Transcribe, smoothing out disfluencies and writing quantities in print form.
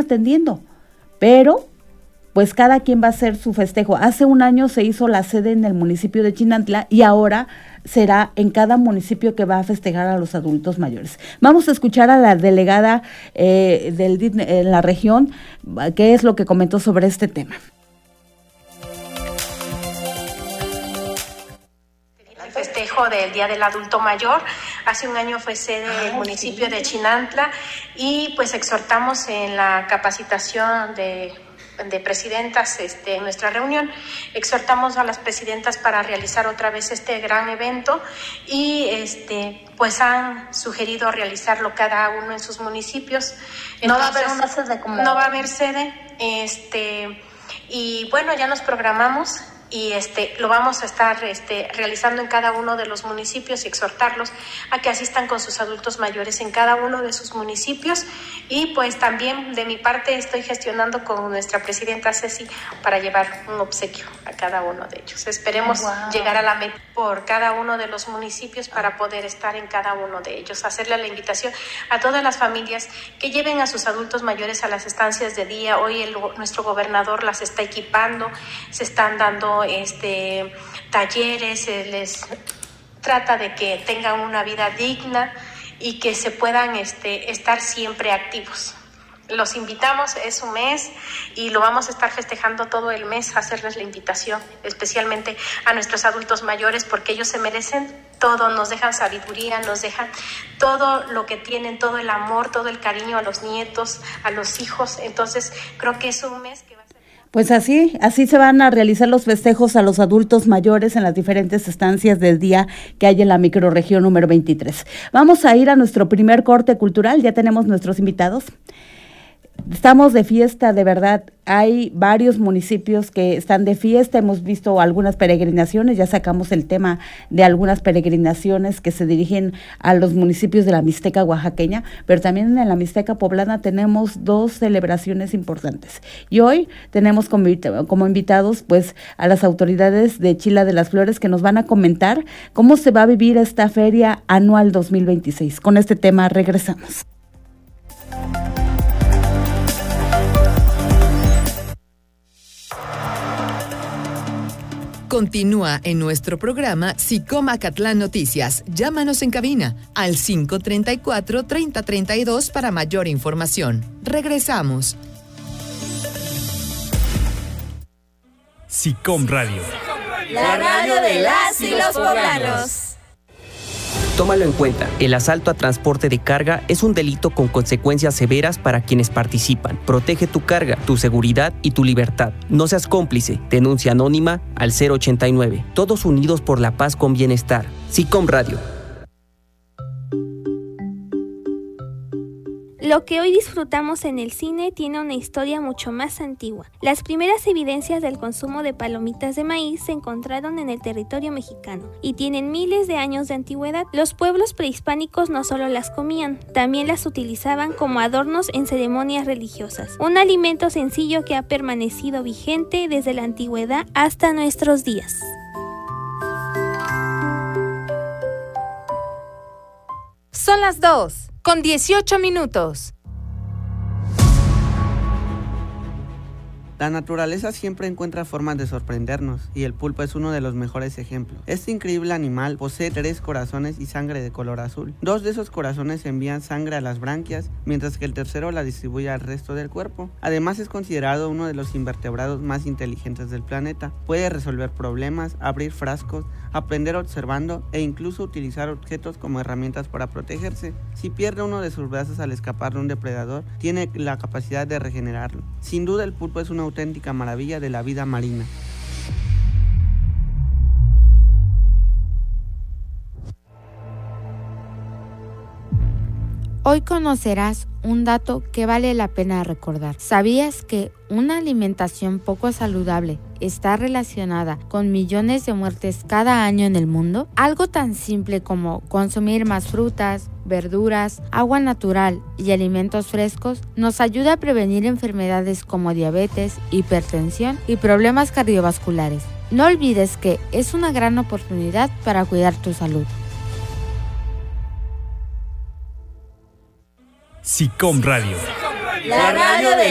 atendiendo, pero pues cada quien va a hacer su festejo. Hace un año se hizo la sede en el municipio de Chinantla y ahora será en cada municipio que va a festejar a los adultos mayores. Vamos a escuchar a la delegada del DIF en la región, qué es lo que comentó sobre este tema. El festejo del Día del Adulto Mayor, hace un año fue sede del municipio de Chinantla y pues exhortamos en la capacitación de presidentas en nuestra reunión, exhortamos a las presidentas para realizar otra vez este gran evento y pues han sugerido realizarlo cada uno en sus municipios. Entonces, no va a haber una sede como... No va a haber sede, y bueno, ya nos programamos y lo vamos a estar realizando en cada uno de los municipios y exhortarlos a que asistan con sus adultos mayores en cada uno de sus municipios. Y pues también de mi parte estoy gestionando con nuestra presidenta Ceci para llevar un obsequio a cada uno de ellos. Esperemos llegar a la meta por cada uno de los municipios para poder estar en cada uno de ellos. Hacerle la invitación a todas las familias que lleven a sus adultos mayores a las estancias de día. Hoy nuestro gobernador las está equipando, se están dando talleres, se les trata de que tengan una vida digna y que se puedan estar siempre activos. Los invitamos, es un mes y lo vamos a estar festejando todo el mes, hacerles la invitación, especialmente a nuestros adultos mayores, porque ellos se merecen todo, nos dejan sabiduría, nos dejan todo lo que tienen, todo el amor, todo el cariño a los nietos, a los hijos. Entonces creo que es un mes que va a ser... Pues así se van a realizar los festejos a los adultos mayores en las diferentes estancias del día que hay en la microrregión número 23. Vamos a ir a nuestro primer corte cultural, ya tenemos nuestros invitados. Estamos de fiesta, de verdad, hay varios municipios que están de fiesta, hemos visto algunas peregrinaciones, ya sacamos el tema de algunas peregrinaciones que se dirigen a los municipios de la Mixteca oaxaqueña, pero también en la Mixteca poblana tenemos 2 celebraciones importantes. Y hoy tenemos como invitados pues a las autoridades de Chila de las Flores que nos van a comentar cómo se va a vivir esta feria anual 2026. Con este tema regresamos. Continúa en nuestro programa SICOM Acatlán Noticias. Llámanos en cabina al 534-3032 para mayor información. Regresamos. SICOM Radio. La radio de las y los poblanos. Tómalo en cuenta, el asalto a transporte de carga es un delito con consecuencias severas para quienes participan. Protege tu carga, tu seguridad y tu libertad. No seas cómplice. Denuncia anónima al 089. Todos unidos por la paz con bienestar. SICOM Radio. Lo que hoy disfrutamos en el cine tiene una historia mucho más antigua. Las primeras evidencias del consumo de palomitas de maíz se encontraron en el territorio mexicano y tienen miles de años de antigüedad. Los pueblos prehispánicos no solo las comían, también las utilizaban como adornos en ceremonias religiosas. Un alimento sencillo que ha permanecido vigente desde la antigüedad hasta nuestros días. Son las 2:18. La naturaleza siempre encuentra formas de sorprendernos y el pulpo es uno de los mejores ejemplos. Este increíble animal posee 3 corazones y sangre de color azul. 2 de esos corazones envían sangre a las branquias, mientras que el tercero la distribuye al resto del cuerpo. Además es considerado uno de los invertebrados más inteligentes del planeta. Puede resolver problemas, abrir frascos, aprender observando e incluso utilizar objetos como herramientas para protegerse. Si pierde uno de sus brazos al escapar de un depredador, tiene la capacidad de regenerarlo. Sin duda el pulpo es una auténtica maravilla de la vida marina. Hoy conocerás un dato que vale la pena recordar. ¿Sabías que una alimentación poco saludable está relacionada con millones de muertes cada año en el mundo? Algo tan simple como consumir más frutas, verduras, agua natural y alimentos frescos nos ayuda a prevenir enfermedades como diabetes, hipertensión y problemas cardiovasculares. No olvides que es una gran oportunidad para cuidar tu salud. SICOM Radio. La radio de